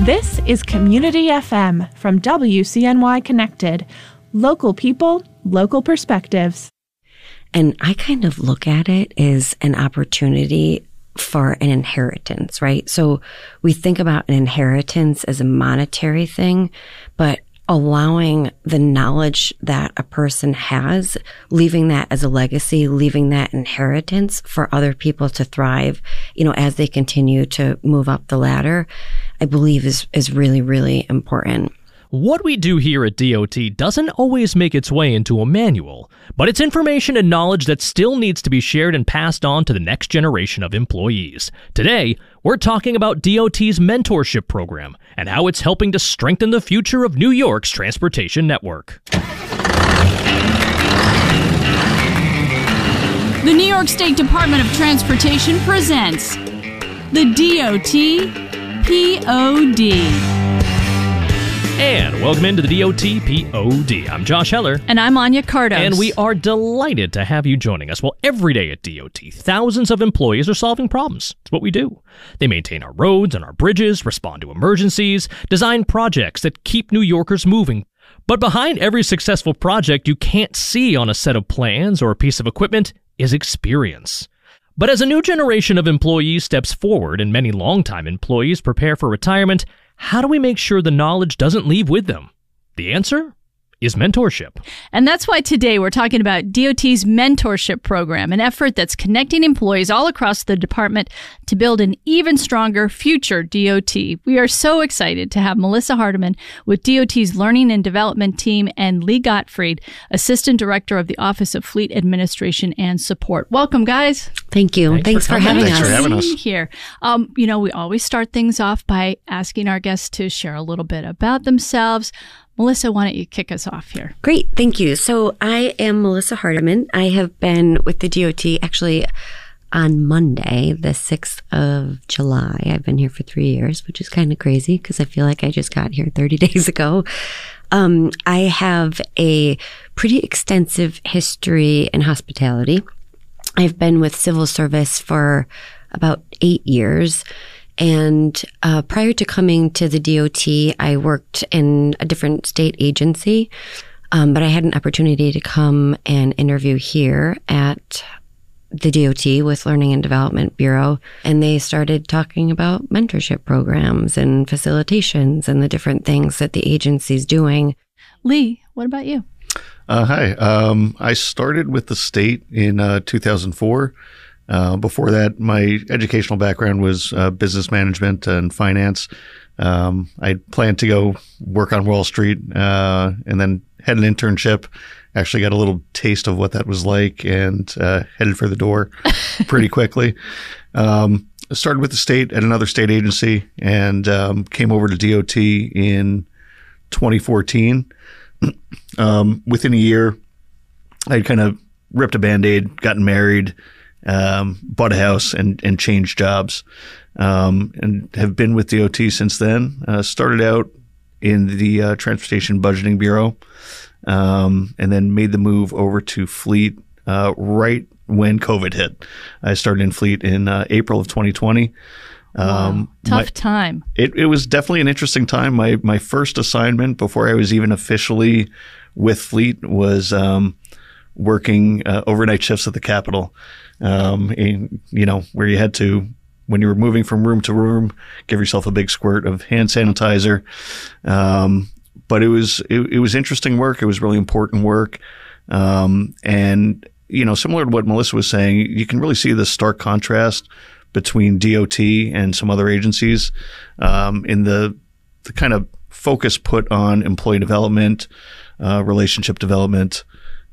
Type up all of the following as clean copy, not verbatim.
This is Community FM from WCNY Connected. Local people, local perspectives. And I kind of look at it as an opportunity for an inheritance, right? So we think about an inheritance as a monetary thing, but allowing the knowledge that a person has, leaving that as a legacy, leaving that inheritance for other people to thrive, as they continue to move up the ladder, I believe is really, really important. What we do here at DOT doesn't always make its way into a manual, but it's information and knowledge that still needs to be shared and passed on to the next generation of employees. Today, we're talking about DOT's mentorship program and how it's helping to strengthen the future of New York's transportation network. The New York State Department of Transportation presents the DOT POD. And welcome into the DOT POD. I'm Josh Heller. And I'm Anya Kardos. And we are delighted to have you joining us. Well, every day at DOT, thousands of employees are solving problems. It's what we do. They maintain our roads and our bridges, respond to emergencies, design projects that keep New Yorkers moving. But behind every successful project you can't see on a set of plans or a piece of equipment is experience. But as a new generation of employees steps forward and many longtime employees prepare for retirement, how do we make sure the knowledge doesn't leave with them? The answer is mentorship. And that's why today we're talking about DOT's mentorship program, an effort that's connecting employees all across the department to build an even stronger future DOT. We are so excited to have Melissa Hardiman with DOT's Learning and Development Team and Lee Gottfried, Assistant Director of the Office of Fleet Administration and Support. Welcome, guys. Thank you. Thanks for having us. Thanks for having us. Here. We always start things off by asking our guests to share a little bit about themselves. Melissa, why don't you kick us off here? Great. Thank you. So I am Melissa Hardiman. I have been with the DOT actually on Monday, the 6th of July. I've been here for 3 years, which is kind of crazy because I feel like I just got here 30 days ago. I have a pretty extensive history in hospitality. I've been with civil service for about 8 years. And prior to coming to the DOT, I worked in a different state agency, but I had an opportunity to come and interview here at the DOT with Learning and Development Bureau, and they started talking about mentorship programs and facilitations and the different things that the agency's doing. Lee, what about you? Hi. I started with the state in 2004. Before that, my educational background was business management and finance. I planned to go work on Wall Street and then had an internship. Actually got a little taste of what that was like and headed for the door pretty quickly. Started with the state at another state agency and came over to DOT in 2014. Within a year, I kind of ripped a Band-Aid, gotten married, bought a house and changed jobs, and have been with DOT since then. Started out in the Transportation Budgeting Bureau, and then made the move over to Fleet, right when COVID hit. I started in Fleet in April of 2020. Wow. Tough time. It was definitely an interesting time. My first assignment before I was even officially with Fleet was, working, overnight shifts at the Capitol. Where you had to, when you were moving from room to room, give yourself a big squirt of hand sanitizer. But it was interesting work. It was really important work. And, similar to what Melissa was saying, you can really see the stark contrast between DOT and some other agencies, in the kind of focus put on employee development, relationship development,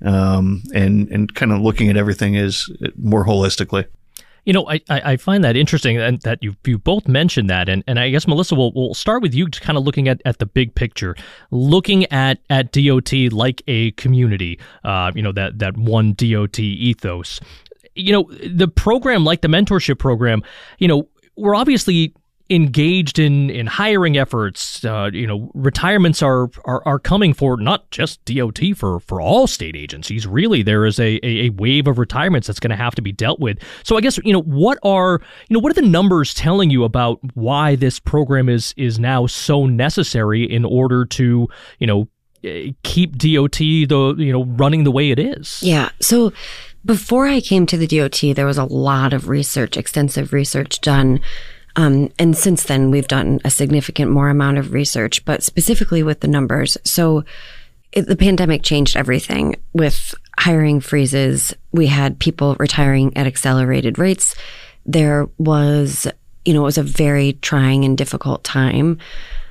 and kind of looking at everything as more holistically. I find that interesting and that you both mentioned that. And I guess, Melissa, we'll start with you kind of looking at the big picture, looking at DOT like a community, that one DOT ethos. The program, like the mentorship program, we're obviously engaged in hiring efforts. Retirements are coming for not just DOT, for all state agencies. Really, there is a wave of retirements that's going to have to be dealt with. So I guess, what are the numbers telling you about why this program is now so necessary in order to, keep DOT running the way it is? Yeah. So before I came to the DOT, there was a lot of research, extensive research done. And since then, we've done a significant more amount of research, but specifically with the numbers. So the pandemic changed everything with hiring freezes. We had people retiring at accelerated rates. There was, it was a very trying and difficult time.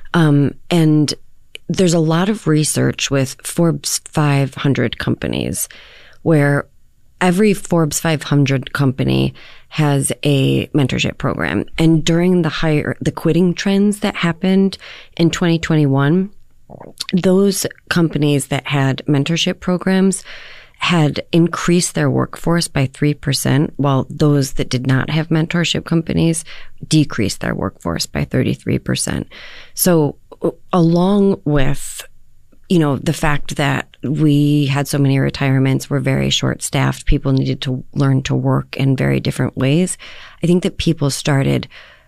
And there's a lot of research with Forbes 500 companies where every Forbes 500 company has a mentorship program. And during the quitting trends that happened in 2021, those companies that had mentorship programs had increased their workforce by 3%, while those that did not have mentorship companies decreased their workforce by 33%. So along with, the fact that we had so many retirements, we're very short-staffed, people needed to learn to work in very different ways, I think that people started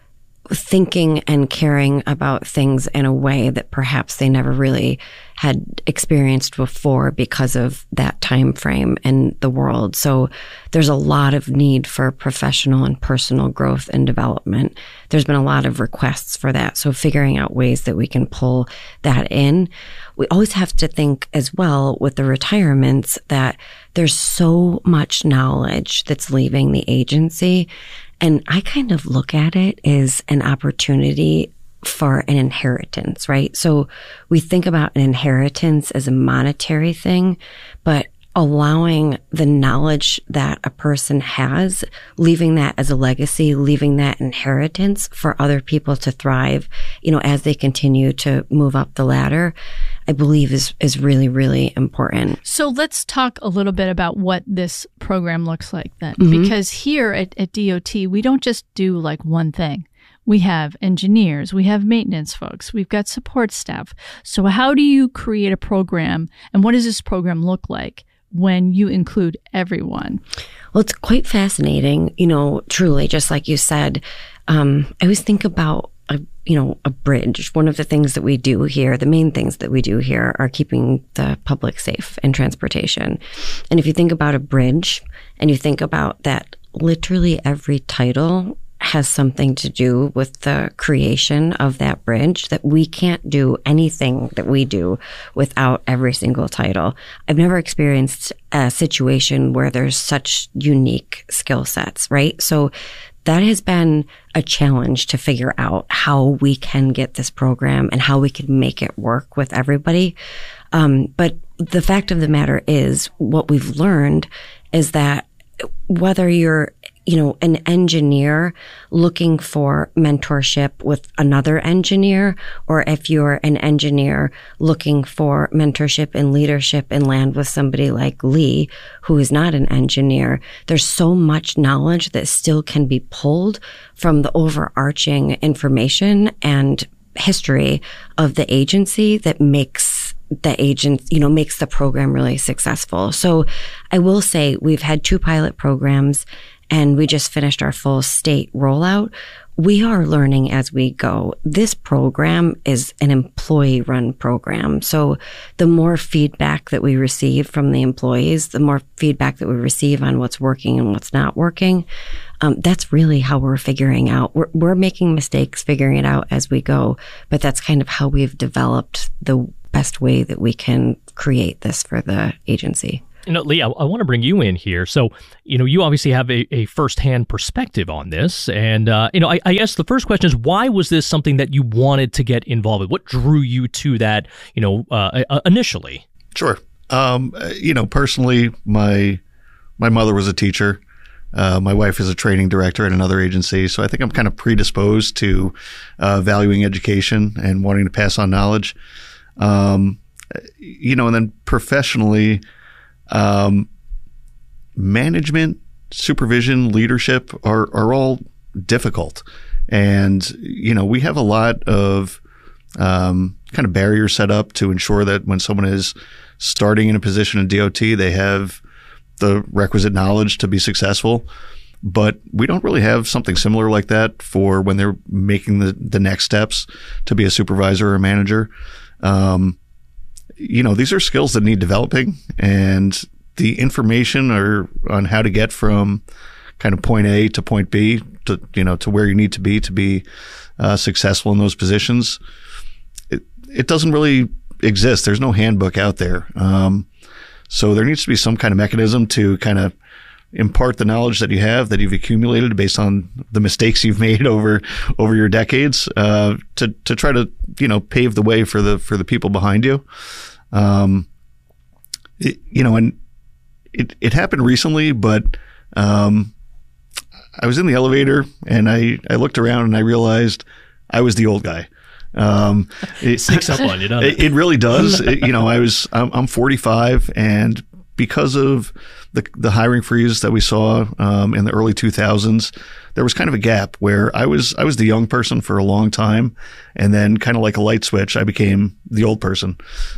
thinking and caring about things in a way that perhaps they never really had experienced before because of that time frame in the world. So there's a lot of need for professional and personal growth and development. There's been a lot of requests for that. So figuring out ways that we can pull that in. We always have to think as well with the retirements that there's so much knowledge that's leaving the agency. And I kind of look at it as an opportunity for an inheritance, right? So we think about an inheritance as a monetary thing, but allowing the knowledge that a person has, leaving that as a legacy, leaving that inheritance for other people to thrive, as they continue to move up the ladder, I believe is really, really important. So let's talk a little bit about what this program looks like then, because here at DOT, we don't just do like one thing. We have engineers, we have maintenance folks, we've got support staff. So how do you create a program, and what does this program look like when you include everyone? Well, it's quite fascinating, truly, just like you said. I always think about a bridge. One of the things that we do here, the main things that we do here are keeping the public safe and transportation. And if you think about a bridge and you think about that, literally every title has something to do with the creation of that bridge, that we can't do anything that we do without every single title. I've never experienced a situation where there's such unique skill sets, right? So that has been a challenge to figure out how we can get this program and how we can make it work with everybody. But the fact of the matter is, what we've learned is that whether you're an engineer looking for mentorship with another engineer, or if you're an engineer looking for mentorship and leadership and land with somebody like Lee, who is not an engineer, there's so much knowledge that still can be pulled from the overarching information and history of the agency that makes makes the program really successful. So I will say we've had 2 pilot programs, and we just finished our full state rollout. We are learning as we go. This program is an employee-run program. So the more feedback that we receive from the employees, the more feedback that we receive on what's working and what's not working, that's really how we're figuring out. We're making mistakes figuring it out as we go, but that's kind of how we've developed the best way that we can create this for the agency. Lee, I want to bring you in here. So, you obviously have a firsthand perspective on this. And, I guess the first question is, why was this something that you wanted to get involved with? What drew you to that, initially? Sure. Personally, my mother was a teacher. My wife is a training director at another agency. So I think I'm kind of predisposed to valuing education and wanting to pass on knowledge. And then professionally, management, supervision, leadership are all difficult. And, we have a lot of kind of barriers set up to ensure that when someone is starting in a position in DOT, they have the requisite knowledge to be successful. But we don't really have something similar like that for when they're making the next steps to be a supervisor or a manager. These are skills that need developing, and the information on how to get from kind of point A to point B to where you need to be successful in those positions. It doesn't really exist. There's no handbook out there. So there needs to be some kind of mechanism to kind of impart the knowledge that you have, that you've accumulated based on the mistakes you've made over your decades, to try to, pave the way for the people behind you. And it happened recently, but, I was in the elevator and I looked around and I realized I was the old guy. It sneaks up on you, doesn't it? It really does. I'm 45, and because of the hiring freeze that we saw in the early 2000s, there was kind of a gap where I was the young person for a long time, and then kind of like a light switch, I became the old person.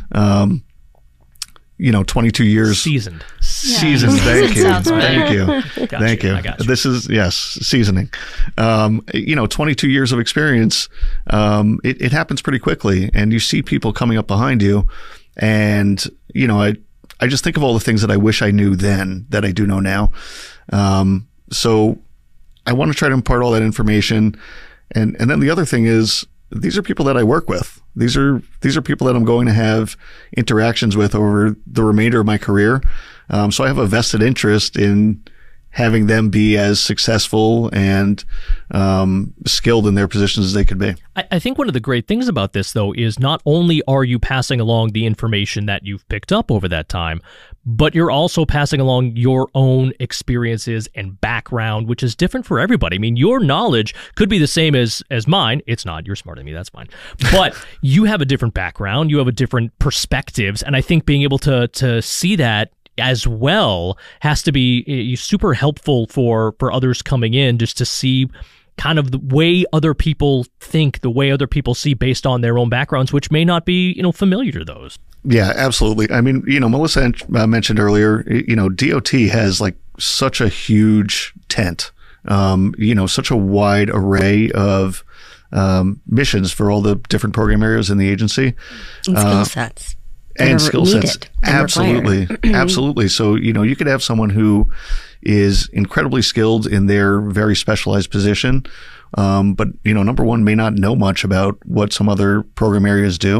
22 years. Seasoned. Thank you. Sounds right. Thank you. Thank you. I got you. This is, yes, seasoning. 22 years of experience. It happens pretty quickly, and you see people coming up behind you, and, I just think of all the things that I wish I knew then that I do know now. So I want to try to impart all that information. And then the other thing is, these are people that I work with. These are people that I'm going to have interactions with over the remainder of my career. So I have a vested interest in having them be as successful and skilled in their positions as they could be. I think one of the great things about this, though, is not only are you passing along the information that you've picked up over that time, but you're also passing along your own experiences and background, which is different for everybody. I mean, your knowledge could be the same as mine. It's not. You're smarter than me. That's fine. But you have a different background. You have a different perspectives. And I think being able to see that as well has to be super helpful for others coming in, just to see kind of the way other people think, the way other people see based on their own backgrounds, which may not be, familiar to those. Yeah, absolutely. I mean, Melissa mentioned earlier, DOT has like such a huge tent, such a wide array of missions for all the different program areas in the agency. And skill sets. And skill sets. Absolutely. Absolutely. So, you could have someone who is incredibly skilled in their very specialized position. But, number one, may not know much about what some other program areas do.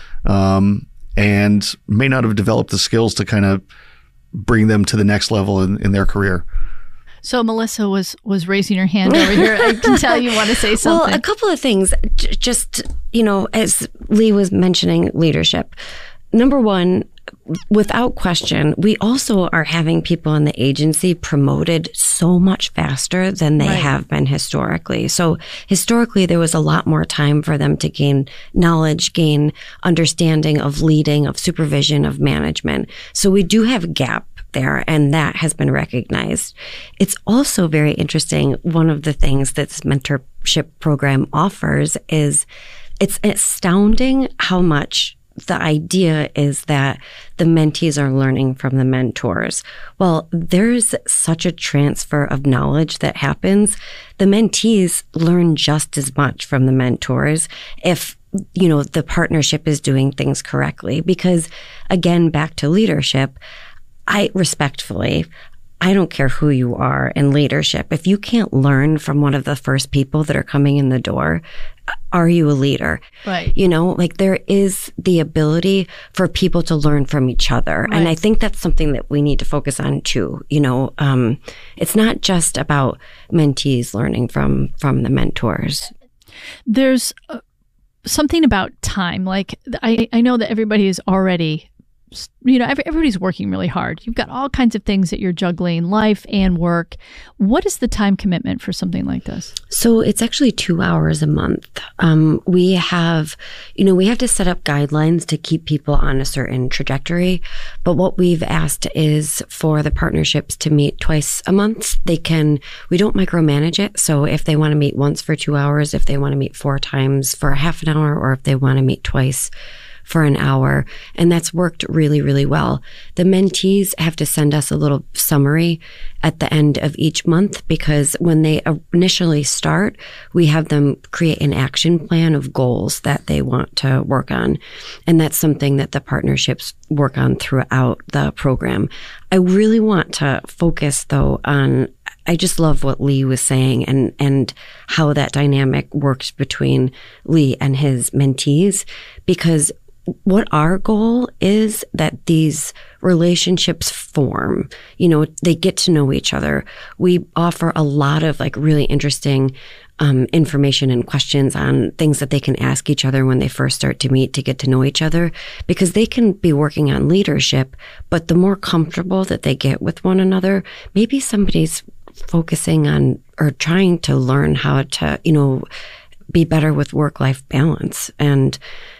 And may not have developed the skills to kind of bring them to the next level in their career. So Melissa was raising her hand over here. I can tell you want to say something. Well, a couple of things. Just, as Lee was mentioning leadership. Number one, without question, we also are having people in the agency promoted so much faster than they have been historically. So historically, there was a lot more time for them to gain knowledge, gain understanding of leading, of supervision, of management. So we do have a gap there, and that has been recognized. It's also very interesting. One of the things that this mentorship program offers is it's astounding how much the idea is that the mentees are learning from the mentors. Well, there's such a transfer of knowledge that happens. The mentees learn just as much from the mentors if, the partnership is doing things correctly. Because again, back to leadership, I don't care who you are in leadership. If you can't learn from one of the first people that are coming in the door, are you a leader? Right. There is the ability for people to learn from each other. Right. And I think that's something that we need to focus on too. It's not just about mentees learning from the mentors. There's something about time. Like I know that everybody is already everybody's working really hard. You've got all kinds of things that you're juggling, life and work. What is the time commitment for something like this? So it's actually 2 hours a month. We have to set up guidelines to keep people on a certain trajectory. But what we've asked is for the partnerships to meet twice a month. We don't micromanage it. So if they want to meet once for 2 hours, if they want to meet 4 times for half an hour, or if they want to meet twice for an hour. And that's worked really, really well. The mentees have to send us a little summary at the end of each month, because when they initially start, we have them create an action plan of goals that they want to work on. And that's something that the partnerships work on throughout the program. I really want to focus, though, on I just love what Lee was saying and how that dynamic works between Lee and his mentees, because what our goal is that these relationships form, they get to know each other. We offer a lot of really interesting information and questions on things that they can ask each other when they first start to meet to get to know each other, because they can be working on leadership, but the more comfortable that they get with one another, maybe somebody's focusing on or trying to learn how to, be better with work-life balance. And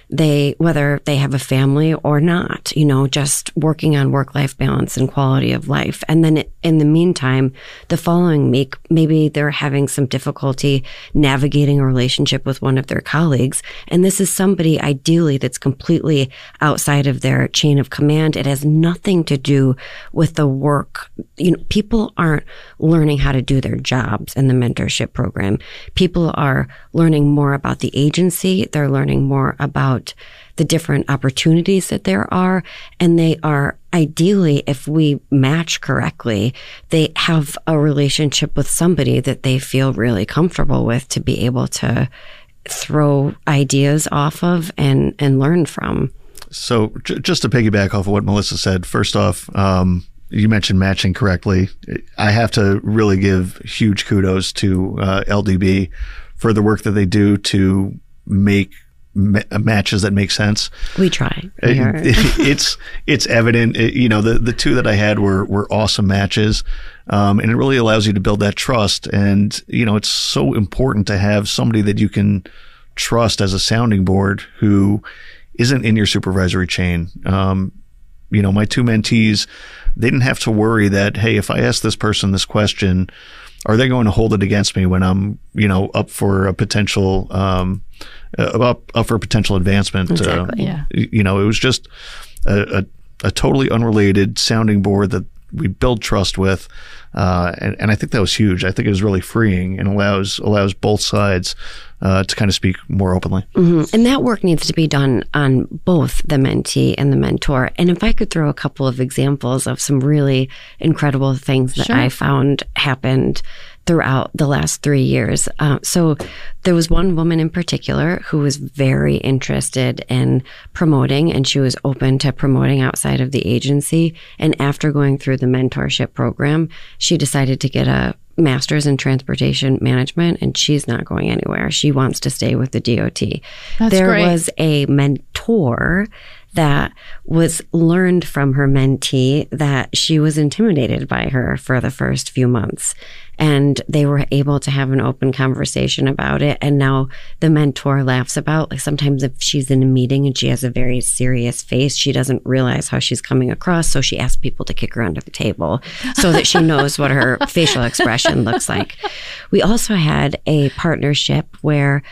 whether they have a family or not, just working on work-life balance and quality of life. And then in the meantime, the following week, maybe they're having some difficulty navigating a relationship with one of their colleagues. And this is somebody ideally that's completely outside of their chain of command. It has nothing to do with the work. People aren't learning how to do their jobs in the mentorship program. People are learning more about the agency. They're learning more about the different opportunities that there are. And they are ideally, if we match correctly, they have a relationship with somebody that they feel really comfortable with to be able to throw ideas off of and learn from. So just to piggyback off of what Melissa said, first off, you mentioned matching correctly. I have to really give huge kudos to LDB for the work that they do to make matches that make sense. We try. It's evident. The two that I had were awesome matches, and it really allows you to build that trust. And it's so important to have somebody that you can trust as a sounding board who isn't in your supervisory chain. My two mentees, they didn't have to worry that, hey, if I ask this person this question, are they going to hold it against me when I'm, up for a potential, up for a potential advancement? Exactly. It was just a totally unrelated sounding board that we build trust with, and I think that was huge. I think it was really freeing and allows both sides to kind of speak more openly. Mm-hmm. And that work needs to be done on both the mentee and the mentor. And if I could throw a couple of examples of some really incredible things that I found happened throughout the last 3 years. So there was one woman in particular who was very interested in promoting, and she was open to promoting outside of the agency. And after going through the mentorship program, she decided to get a master's in transportation management, and she's not going anywhere. She wants to stay with the DOT. There was a mentor that was learned from her mentee that she was intimidated by her for the first few months. And they were able to have an open conversation about it. And now the mentor laughs about, sometimes if she's in a meeting and she has a very serious face, she doesn't realize how she's coming across. So she asks people to kick her under the table so that she knows what her facial expression looks like. We also had a partnership where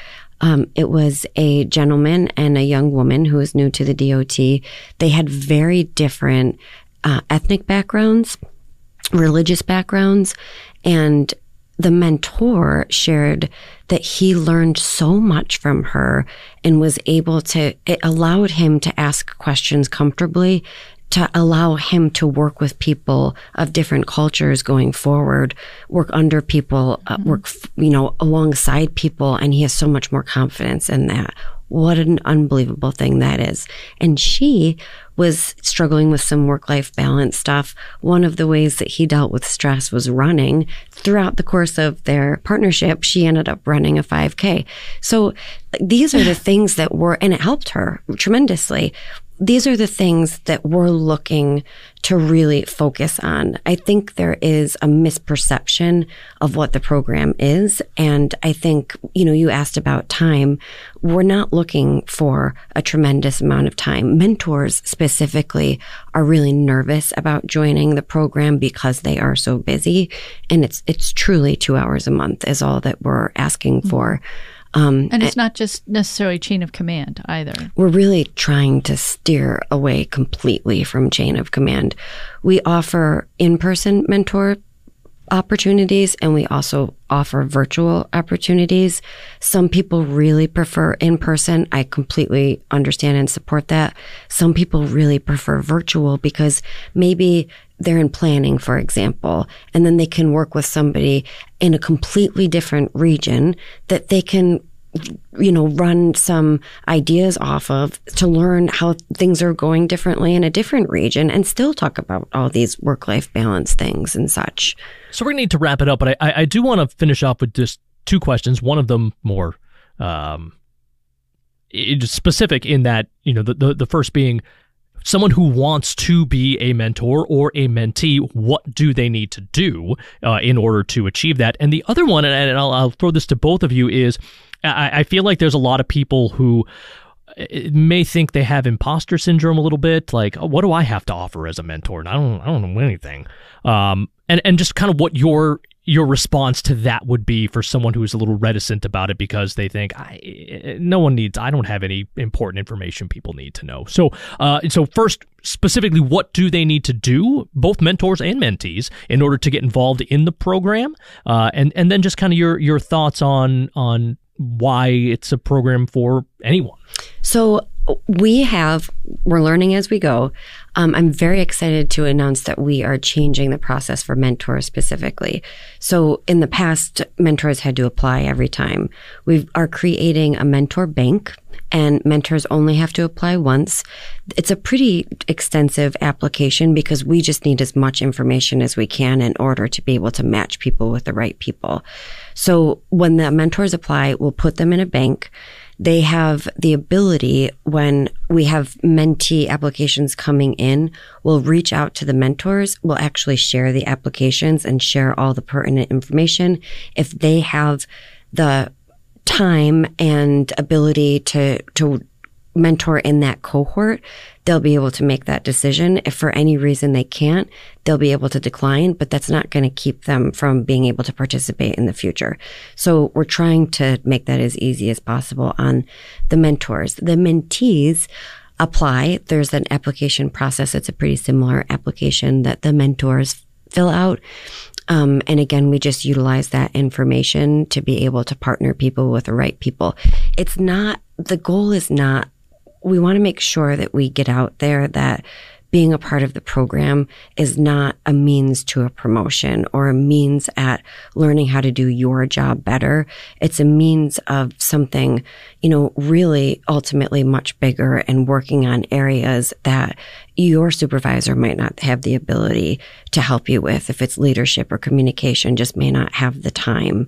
it was a gentleman and a young woman who was new to the DOT. They had very different ethnic backgrounds, religious backgrounds, and the mentor shared that he learned so much from her and was able to, it allowed him to ask questions comfortably, to allow him to work with people of different cultures going forward, work under people, work, alongside people. And he has so much more confidence in that. What an unbelievable thing that is. And she was struggling with some work-life balance stuff. One of the ways that he dealt with stress was running. Throughout the course of their partnership, she ended up running a 5K. So these are the things that and it helped her tremendously. these are the things that we're looking to really focus on. I think there is a misperception of what the program is. And I think, you asked about time. We're not looking for a tremendous amount of time. Mentors specifically are really nervous about joining the program because they are so busy. And it's truly 2 hours a month is all that we're asking for. And it's not just necessarily chain of command either. We're really trying to steer away completely from chain of command. We offer in-person mentor opportunities, and we also offer virtual opportunities. Some people really prefer in-person. I completely understand and support that. Some people really prefer virtual because maybe they're in planning, for example, and then they can work with somebody in a completely different region that they can, run some ideas off of to learn how things are going differently in a different region and still talk about all these work-life balance things and such. So we're going to need to wrap it up, but I do want to finish off with just 2 questions. One of them more specific in that, the first being, someone who wants to be a mentor or a mentee, what do they need to do in order to achieve that? And the other one, and I'll throw this to both of you, is I feel like there's a lot of people who may think they have imposter syndrome a little bit, like, oh, what do I have to offer as a mentor? And I don't know anything. And just kind of what your response to that would be for someone who's a little reticent about it because they think I don't have any important information people need to know. So first, specifically, what do they need to do, both mentors and mentees, in order to get involved in the program? And then just kind of your thoughts on why it's a program for anyone. So we're learning as we go. I'm very excited to announce that we are changing the process for mentors specifically. So in the past, mentors had to apply every time. We are creating a mentor bank, and mentors only have to apply once. It's a pretty extensive application because we just need as much information as we can in order to be able to match people with the right people. So when the mentors apply, we'll put them in a bank. They have the ability, when we have mentee applications coming in, we'll reach out to the mentors. We'll actually share the applications and share all the pertinent information. If they have the time and ability to mentor in that cohort, they'll be able to make that decision. If for any reason they can't, they'll be able to decline, but that's not going to keep them from being able to participate in the future. So we're trying to make that as easy as possible on the mentors. The mentees apply. There's an application process. It's a pretty similar application that the mentors fill out. And again, we just utilize that information to be able to partner people with the right people. The goal is not, we want to make sure that we get out there that being a part of the program is not a means to a promotion or a means at learning how to do your job better. It's a means of something, really ultimately much bigger and working on areas that your supervisor might not have the ability to help you with. If it's leadership or communication, just may not have the time.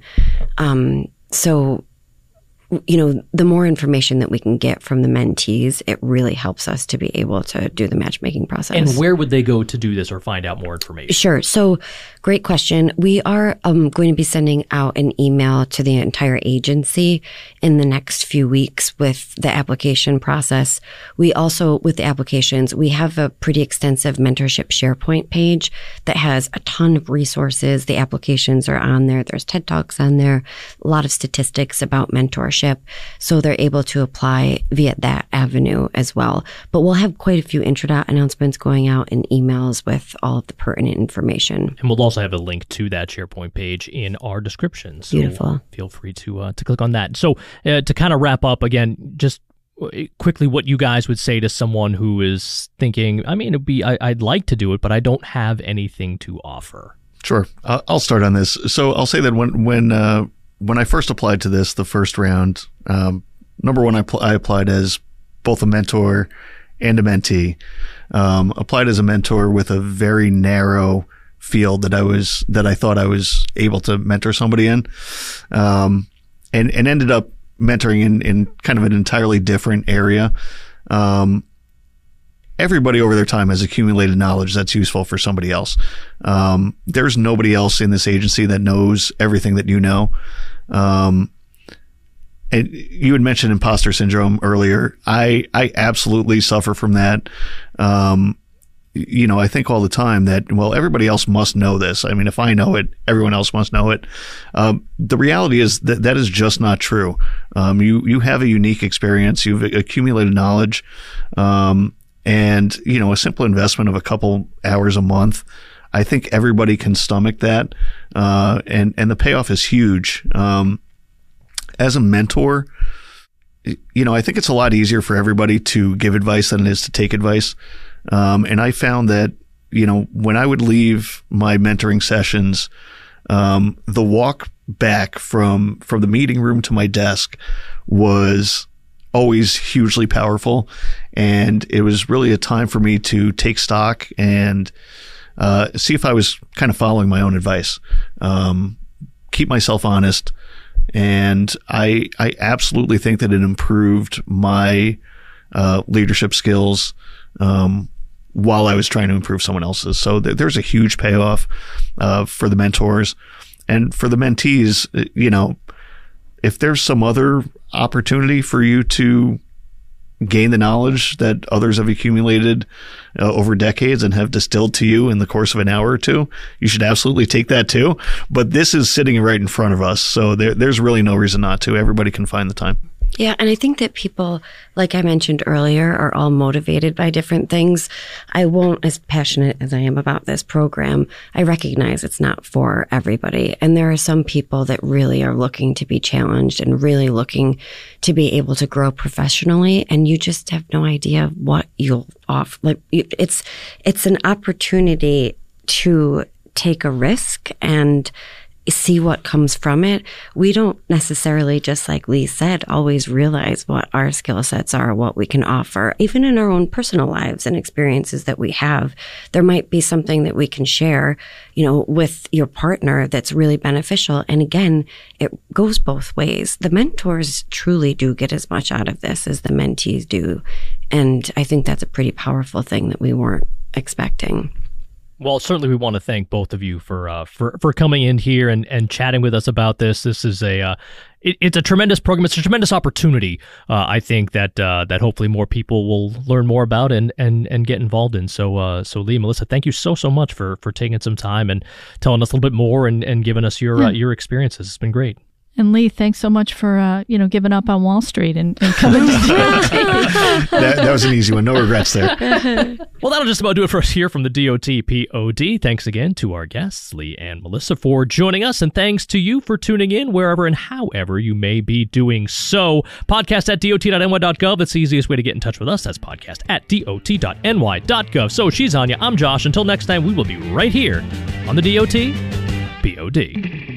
The more information that we can get from the mentees, it really helps us to be able to do the matchmaking process. And where would they go to do this or find out more information? Sure. So great question. We are going to be sending out an email to the entire agency in the next few weeks with the application process. We also, with the applications, we have a pretty extensive mentorship SharePoint page that has a ton of resources. The applications are on there. There's TED Talks on there, a lot of statistics about mentorship. So they're able to apply via that avenue as well. But we'll have quite a few Introdot announcements going out in emails with all of the pertinent information. And we'll also have a link to that SharePoint page in our description. So beautiful. Feel free to click on that. So to kind of wrap up again, just quickly what you guys would say to someone who is thinking, I'd like to do it, but I don't have anything to offer. Sure. I'll start on this. So I'll say that when I first applied to this, the first round, number one, I applied as both a mentor and a mentee. Applied as a mentor with a very narrow field that I thought I was able to mentor somebody in, and ended up mentoring in kind of an entirely different area. everybody over their time has accumulated knowledge that's useful for somebody else. There's nobody else in this agency that knows everything that you know. And you had mentioned imposter syndrome earlier. I absolutely suffer from that. I think all the time that, well, everybody else must know this. I mean, if I know it, everyone else must know it. The reality is that is just not true. You have a unique experience. You've accumulated knowledge. And, a simple investment of a couple hours a month, I think everybody can stomach that. And the payoff is huge. As a mentor, I think it's a lot easier for everybody to give advice than it is to take advice. And I found that, when I would leave my mentoring sessions, the walk back from the meeting room to my desk was always hugely powerful. And it was really a time for me to take stock and see if I was kind of following my own advice, keep myself honest. And I absolutely think that it improved my leadership skills while I was trying to improve someone else's. So there's a huge payoff for the mentors. And for the mentees, if there's some other opportunity for you to gain the knowledge that others have accumulated over decades and have distilled to you in the course of an hour or two, you should absolutely take that too. But this is sitting right in front of us. So there's really no reason not to. Everybody can find the time. Yeah, and I think that people, like I mentioned earlier, are all motivated by different things. I won't, as passionate as I am about this program, I recognize it's not for everybody. And there are some people that really are looking to be challenged and really looking to be able to grow professionally. And you just have no idea what you'll offer. Like, it's an opportunity to take a risk and see what comes from it. We don't necessarily, just like Lee said, always realize what our skill sets are, what we can offer. Even in our own personal lives and experiences that we have, there might be something that we can share, with your partner that's really beneficial. And again, it goes both ways. The mentors truly do get as much out of this as the mentees do. And I think that's a pretty powerful thing that we weren't expecting. Well, certainly we want to thank both of you for coming in here and chatting with us about this. This is it's a tremendous program. It's a tremendous opportunity. I think that hopefully more people will learn more about and get involved in. So Lee, Melissa, thank you so much for taking some time and telling us a little bit more and giving us your experiences. It's been great. And Lee, thanks so much for giving up on Wall Street and coming to DOT. that was an easy one. No regrets there. Well, that'll just about do it for us here from the DOT POD. Thanks again to our guests, Lee and Melissa, for joining us. And thanks to you for tuning in wherever and however you may be doing so. Podcast at dot.ny.gov. That's the easiest way to get in touch with us. That's podcast at dot.ny.gov. So she's Anya. I'm Josh. Until next time, we will be right here on the DOT POD.